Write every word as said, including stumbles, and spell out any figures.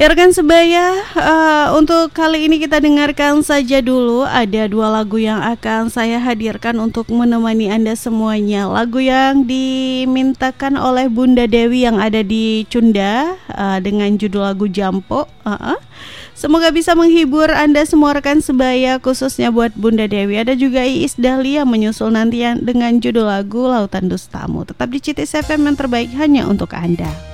Ya rekan sebaya, uh, untuk kali ini kita dengarkan saja dulu. Ada dua lagu yang akan saya hadirkan untuk menemani Anda semuanya. Lagu yang dimintakan oleh Bunda Dewi yang ada di Cunda, uh, dengan judul lagu Jampo. uh-uh. Semoga bisa menghibur Anda semua rekan sebaya, khususnya buat Bunda Dewi. Ada juga Iis Dahlia menyusul nanti dengan judul lagu Lautan Dustamu. Tetap di C T S F M yang terbaik hanya untuk Anda.